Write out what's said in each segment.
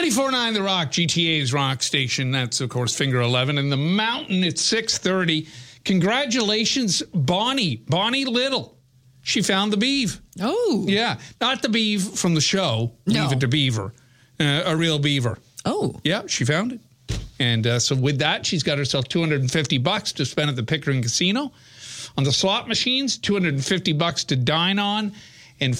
94.9 The Rock, GTA's rock station. That's, of course, Finger 11. And the Mountain at 6:30. Congratulations, Bonnie Little. She found the beav. Oh. Yeah. Not the beav from the show. No. Leave it to Beaver. A real beaver. Oh. Yeah, she found it. And so with that, she's got herself $250 to spend at the Pickering Casino. On the slot machines, $250 to dine on, and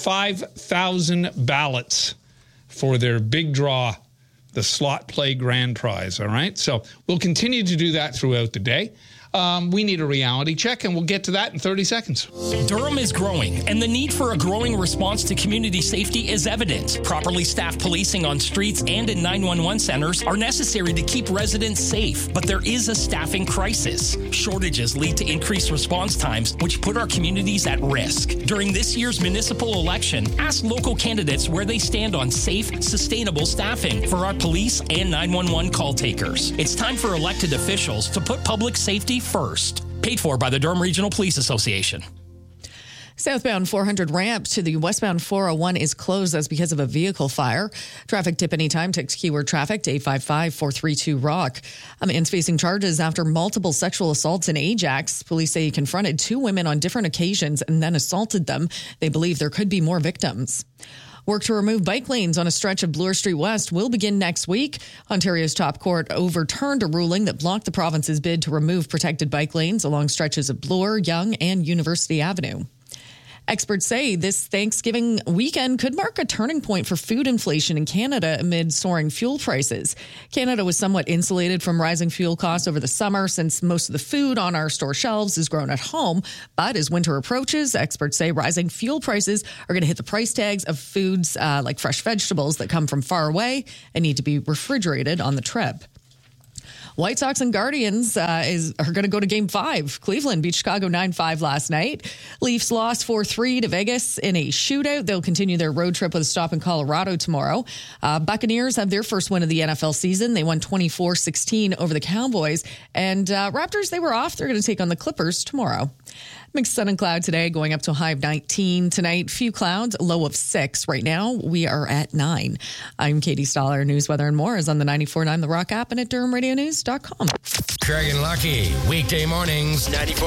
5,000 ballots for their big draw, the Slot Play Grand Prize, all right? So we'll continue to do that throughout the day. We need a reality check, and we'll get to that in 30 seconds. Durham is growing, and the need for a growing response to community safety is evident. Properly staffed policing on streets and in 911 centers are necessary to keep residents safe, but there is a staffing crisis. Shortages lead to increased response times, which put our communities at risk. During this year's municipal election, ask local candidates where they stand on safe, sustainable staffing for our police and 911 call takers. It's time for elected officials to put public safety first. Paid for by the Durham Regional Police Association. Southbound 400 ramp to the westbound 401 is closed. That's because of a vehicle fire. Traffic tip anytime. Text keyword traffic to 855-432-ROCK. A man's facing charges after multiple sexual assaults in Ajax. Police say he confronted two women on different occasions and then assaulted them. They believe there could be more victims. Work to remove bike lanes on a stretch of Bloor Street West will begin next week. Ontario's top court overturned a ruling that blocked the province's bid to remove protected bike lanes along stretches of Bloor, Yonge, and University Avenue. Experts say this Thanksgiving weekend could mark a turning point for food inflation in Canada amid soaring fuel prices. Canada was somewhat insulated from rising fuel costs over the summer since most of the food on our store shelves is grown at home. But as winter approaches, experts say rising fuel prices are going to hit the price tags of foods like fresh vegetables that come from far away and need to be refrigerated on the trip. White Sox and Guardians are going to go to Game 5. Cleveland beat Chicago 9-5 last night. Leafs lost 4-3 to Vegas in a shootout. They'll continue their road trip with a stop in Colorado tomorrow. Buccaneers have their first win of the NFL season. They won 24-16 over the Cowboys. And Raptors, they were off. They're going to take on the Clippers tomorrow. Mixed sun and cloud today, going up to a high of 19 tonight. Few clouds, a low of 6. Right now, we are at 9. I'm Katie Stoller. News, weather, and more is on the 94.9 The Rock app and at DurhamRadioNews.com. Craig and Lucky, weekday mornings, 94.9